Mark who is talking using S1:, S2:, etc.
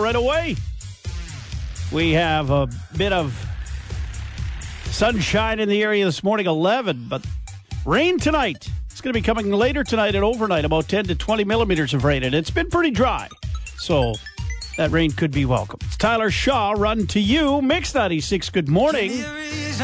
S1: right away. We have a bit of sunshine in the area this morning, 11, but rain tonight. It's going to be coming later tonight and overnight, about 10 to 20 millimeters of rain, and it's been pretty dry. So that rain could be welcome. It's Tyler Shaw, Run to You, Mix 96. Good morning.